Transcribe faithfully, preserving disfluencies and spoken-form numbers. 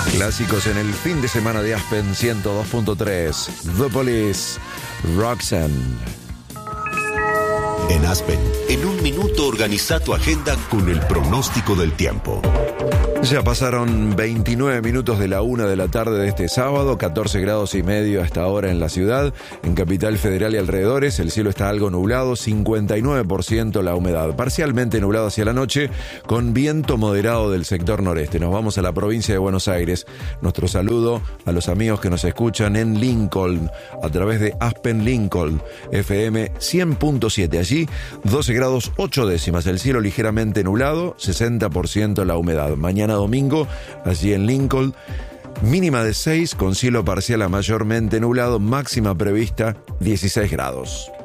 Clásicos en el fin de semana de Aspen ciento dos punto tres. The Police, Roxanne. En Aspen, en un minuto organiza tu agenda con el pronóstico del tiempo. Ya pasaron veintinueve minutos de la una de la tarde de este sábado, catorce grados y medio hasta ahora en la ciudad. En Capital Federal y alrededores el cielo está algo nublado, cincuenta y nueve por ciento la humedad, parcialmente nublado hacia la noche, con viento moderado del sector noreste. Nos vamos a la provincia de Buenos Aires. Nuestro saludo a los amigos que nos escuchan en Lincoln, a través de Aspen Lincoln, F M cien punto siete. Allí, doce grados ocho décimas, el cielo ligeramente nublado, sesenta por ciento la humedad. Mañana domingo, allí en Lincoln, mínima de seis, con cielo parcial a mayormente nublado, máxima prevista dieciséis grados.